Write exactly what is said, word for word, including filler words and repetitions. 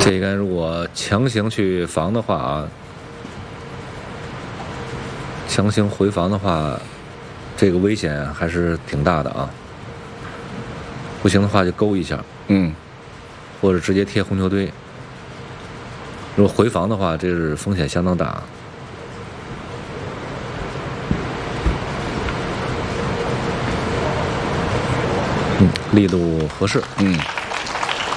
这杆如果强行去防的话啊，强行回防的话，这个危险还是挺大的啊。不行的话就勾一下， 嗯， 或者直接贴红球堆。如果回防的话，这是风险相当大。嗯，力度合适。 嗯。